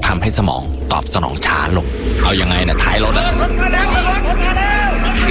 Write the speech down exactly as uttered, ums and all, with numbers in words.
ทำให้สมองตอบสนองช้าลงเอายังไงนะท้ายรถอะรถมาแล้วรถมาแล้ว